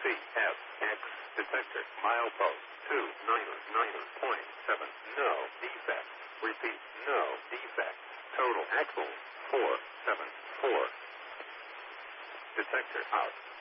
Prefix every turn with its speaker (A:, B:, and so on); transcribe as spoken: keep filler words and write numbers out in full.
A: C F X detector milepost two niner niner point seven. No defect. Repeat, no defect. Total axle four seven four. Detector out.